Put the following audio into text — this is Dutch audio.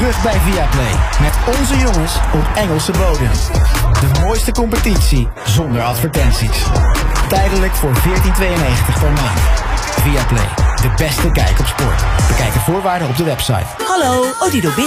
terug bij Viaplay. Met onze jongens op Engelse bodem. De mooiste competitie zonder advertenties. Tijdelijk voor €14,92 per maand. Viaplay, de beste kijk op sport. Bekijk de voorwaarden op de website. Hallo, Odido